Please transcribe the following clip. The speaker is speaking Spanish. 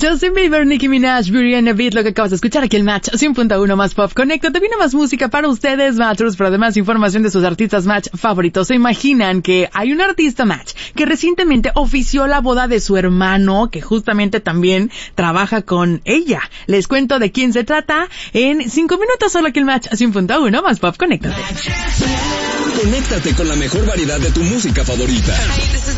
Justin Bieber, Nicki Minaj, Beauty and the Beat, lo que acabas de escuchar aquí el Match 100.1 más Pop. Conéctate, viene más música para ustedes, Matchers, pero además información de sus artistas Match favoritos. ¿Se imaginan que hay un artista Match que recientemente ofició la boda de su hermano, que justamente también trabaja con ella? Les cuento de quién se trata en 5 minutos, solo aquí el Match 100.1 más Pop. Conéctate. Conéctate con la mejor variedad de tu música favorita.